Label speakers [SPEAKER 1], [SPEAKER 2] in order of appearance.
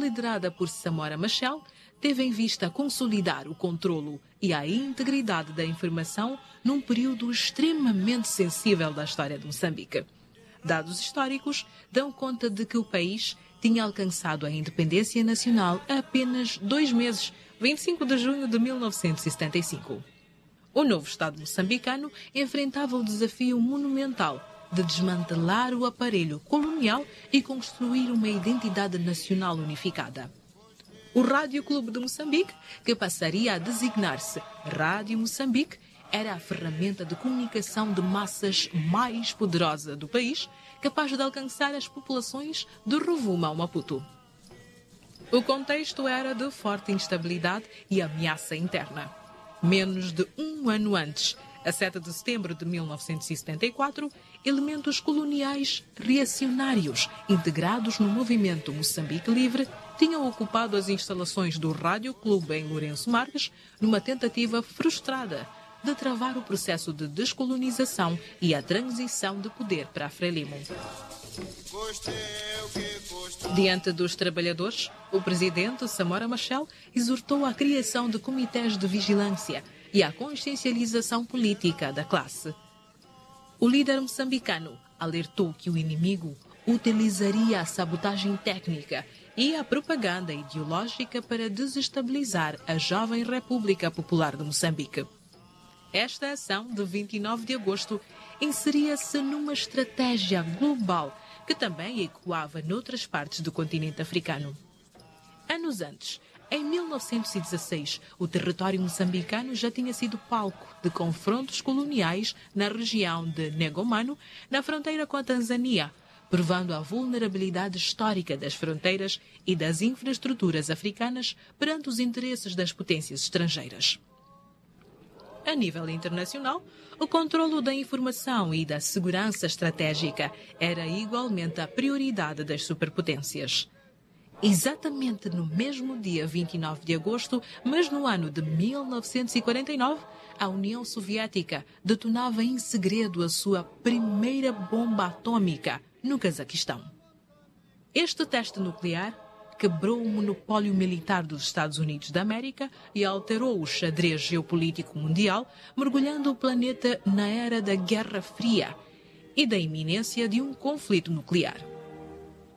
[SPEAKER 1] liderada por Samora Machel, teve em vista consolidar o controlo e a integridade da informação num período extremamente sensível da história de Moçambique. Dados históricos dão conta de que o país tinha alcançado a independência nacional há apenas 2 meses, 25 de junho de 1975. O novo Estado moçambicano enfrentava o desafio monumental de desmantelar o aparelho colonial e construir uma identidade nacional unificada. O Rádio Clube de Moçambique, que passaria a designar-se Rádio Moçambique, era a ferramenta de comunicação de massas mais poderosa do país, capaz de alcançar as populações de Rovuma ao Maputo. O contexto era de forte instabilidade e ameaça interna. Menos de 1 ano antes, a 7 de setembro de 1974, elementos coloniais reacionários, integrados no movimento Moçambique Livre, tinham ocupado as instalações do Rádio Clube em Lourenço Marques, numa tentativa frustrada de travar o processo de descolonização e a transição de poder para a Frelimo. Diante dos trabalhadores, o presidente Samora Machel exortou a criação de comitês de vigilância e a consciencialização política da classe. O líder moçambicano alertou que o inimigo utilizaria a sabotagem técnica e a propaganda ideológica para desestabilizar a jovem República Popular de Moçambique. Esta ação, de 29 de agosto, inseria-se numa estratégia global que também ecoava noutras partes do continente africano. Anos antes, em 1916, o território moçambicano já tinha sido palco de confrontos coloniais na região de Negomano, na fronteira com a Tanzânia, provando a vulnerabilidade histórica das fronteiras e das infraestruturas africanas perante os interesses das potências estrangeiras. A nível internacional, o controlo da informação e da segurança estratégica era igualmente a prioridade das superpotências. Exatamente no mesmo dia 29 de agosto, mas no ano de 1949, a União Soviética detonava em segredo a sua primeira bomba atômica no Cazaquistão. Este teste nuclear quebrou o monopólio militar dos Estados Unidos da América e alterou o xadrez geopolítico mundial, mergulhando o planeta na era da Guerra Fria e da iminência de um conflito nuclear.